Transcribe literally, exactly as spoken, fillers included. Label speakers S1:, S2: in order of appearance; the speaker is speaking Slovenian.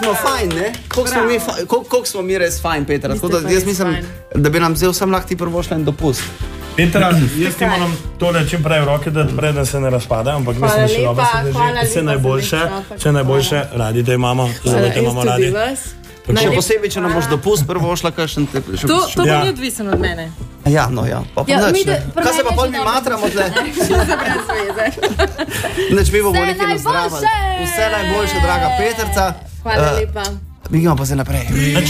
S1: smo fajn, ne? Koliko smo, mi fa- koliko, koliko smo mi res fajn, Petra? Tako da jaz mislim, da bi nam vzel sam lahko ti prvošla en dopust.
S2: Petra, jaz ti moram tole čim prej v roke, da preden se ne razpada, ampak
S3: Hvala
S2: mislim, da še
S3: lepa,
S2: dobro se
S3: hvala
S2: drži. Vse
S3: lepa,
S2: najboljše,
S3: srdečno,
S2: vse najboljše, radi te imamo, zelo te imamo radi.
S1: Še posebej, če nam boš dopust prvošla, kakšen te... še-
S4: To, to
S2: Ja.
S4: pa ni odvisno od mene.
S1: Ja, no ja. Pa, pa
S3: Ja,
S1: nič,
S3: mi
S1: ne.
S3: da-
S1: Kaj se pa
S3: prvo
S1: pol
S3: je
S1: mi
S3: že dobro.
S1: matramo tle?
S3: Brez veze.
S1: Neč mi bomo
S3: Vse
S1: nekaj nazdravili.
S3: najboljše!
S1: Vse najboljše, draga Petrca.
S3: Hvala
S1: Eh,
S3: lepa.
S1: Mi gremo pa zdaj naprej.